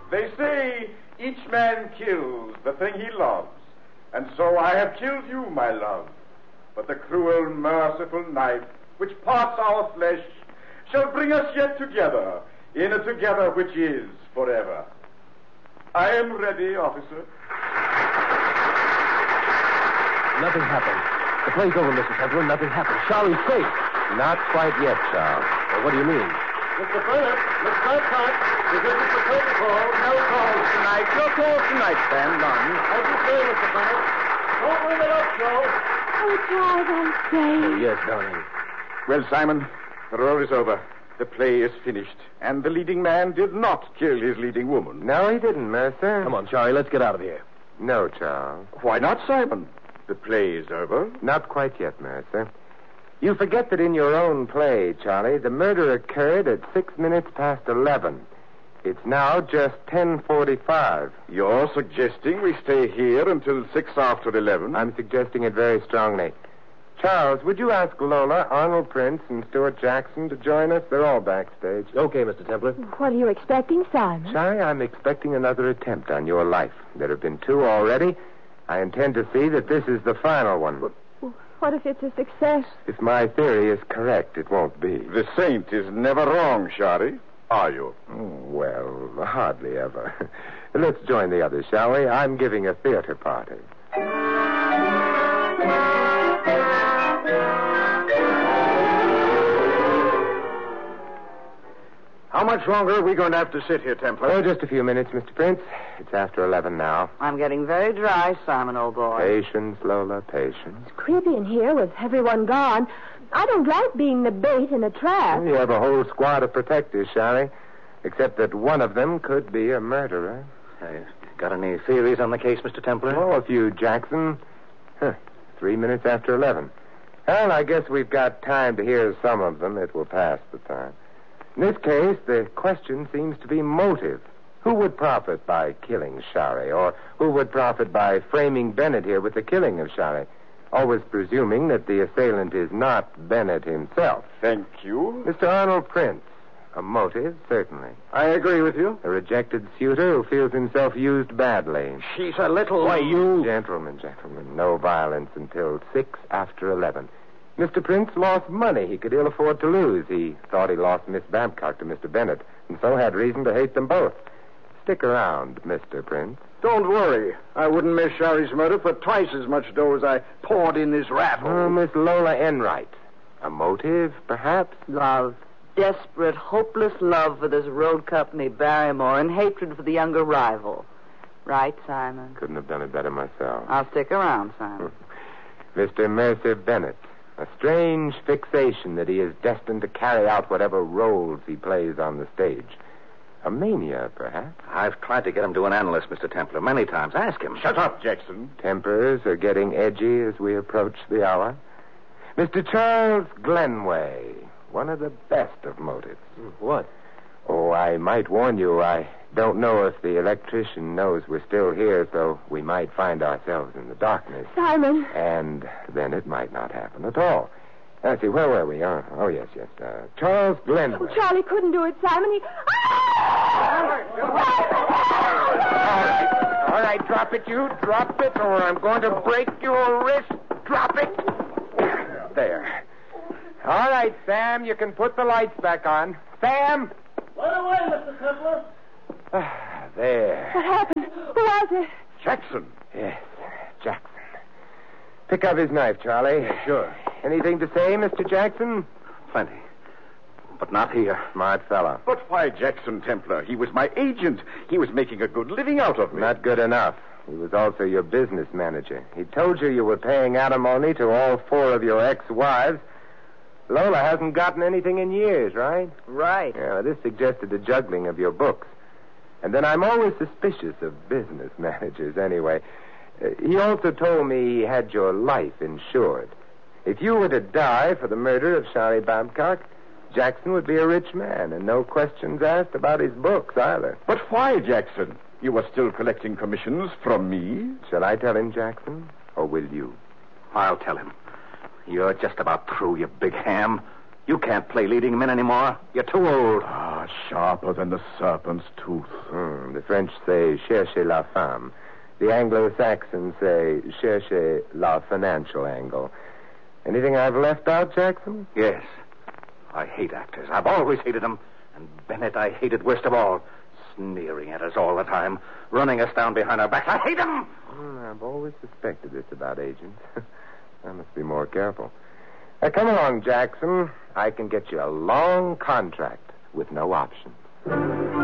They say each man kills the thing he loves. And so I have killed you, my love. But the cruel, merciful knife which parts our flesh shall bring us yet together, in a together which is forever. I am ready, officer. Nothing happened. The play's over, Mr. Templar. Nothing happened. Charlie's safe. Not quite yet, Charles. Well, what do you mean? Mr. Bennett, Miss Babcock, this isn't the protocol. No calls tonight. No calls tonight, Sam. None. As you say, Mr. Bennett. Don't bring it up, Joe. Oh, Charles, I'm safe. Oh, yes, darling. Well, Simon, the role is over. The play is finished. And the leading man did not kill his leading woman. No, he didn't, Mercer. Come on, Charlie, let's get out of here. No, Charles. Why not, Simon? The play is over. Not quite yet, Mercer. You forget that in your own play, Charlie, the murder occurred at 6 minutes past 11. It's now just 10:45. You're suggesting we stay here until 6 after 11? I'm suggesting it very strongly. Charles, would you ask Lola, Arnold Prince, and Stuart Jackson to join us? They're all backstage. Okay, Mr. Templar. What are you expecting, Simon? Charlie, I'm expecting another attempt on your life. There have been 2 already. I intend to see that this is the final one. What if it's a success? If my theory is correct, it won't be. The saint is never wrong, Shari. Are you? Well, hardly ever. Let's join the others, shall we? I'm giving a theater party. How much longer are we going to have to sit here, Templar? Oh, just a few minutes, Mr. Prince. It's after 11 now. I'm getting very dry, Simon, old boy. Patience, Lola, patience. It's creepy in here with everyone gone. I don't like being the bait in a trap. You have a whole squad of protectors, Shari. Except that one of them could be a murderer. Got any theories on the case, Mr. Templar? Oh, a few, Jackson. 3 minutes after 11. Well, I guess we've got time to hear some of them. It will pass the time. In this case, the question seems to be motive. Who would profit by killing Shari? Or who would profit by framing Bennett here with the killing of Shari? Always presuming that the assailant is not Bennett himself. Thank you. Mr. Arnold Prince. A motive, certainly. I agree with you. A rejected suitor who feels himself used badly. She's a little... Why, you... Gentlemen, no violence until 6 after 11. Mr. Prince lost money he could ill afford to lose. He thought he lost Miss Babcock to Mr. Bennett, and so had reason to hate them both. Stick around, Mr. Prince. Don't worry. I wouldn't miss Shari's murder for twice as much dough as I poured in this raffle. Oh, Miss Lola Enright. A motive, perhaps? Love. Desperate, hopeless love for this road company, Barrymore, and hatred for the younger rival. Right, Simon? Couldn't have done it better myself. I'll stick around, Simon. Mr. Mercer Bennett. A strange fixation that he is destined to carry out whatever roles he plays on the stage. A mania, perhaps? I've tried to get him to an analyst, Mr. Templar, many times. Ask him. Shut up, Jackson. Tempers are getting edgy as we approach the hour. Mr. Charles Glenway, one of the best of motives. What? Oh, I might warn you, I don't know if the electrician knows we're still here, so we might find ourselves in the darkness. Simon. And then it might not happen at all. Let's see, where were we? Oh, yes. Charles Glenway. Oh, Charlie couldn't do it, Simon. All right, drop it, you. Drop it, or I'm going to break your wrist. Drop it. There. All right, Sam, you can put the lights back on. Sam! Right away, Mr. Templar. There. What happened? Who was it? Jackson. Yes, Jackson. Pick up his knife, Charlie. Sure. Anything to say, Mr. Jackson? Plenty. But not here. Smart fella. But why Jackson, Templar? He was my agent. He was making a good living out of me. Not good enough. He was also your business manager. He told you were paying alimony to all 4 of your ex-wives. Lola hasn't gotten anything in years, right? Right. Yeah, this suggested a juggling of your books. And then I'm always suspicious of business managers anyway. He also told me he had your life insured. If you were to die for the murder of Shari Babcock, Jackson would be a rich man, and no questions asked about his books either. But why, Jackson? You were still collecting commissions from me? Shall I tell him, Jackson, or will you? I'll tell him. You're just about through, you big ham. You can't play leading men anymore. You're too old. Ah, sharper than the serpent's tooth. The French say cherchez la femme. The Anglo-Saxons say cherchez la financial angle. Anything I've left out, Jackson? Yes. I hate actors. I've always hated them. And Bennett I hated worst of all. Sneering at us all the time. Running us down behind our backs. I hate them! I've always suspected this about agents. I must be more careful. Now, come along, Jackson. I can get you a long contract with no options.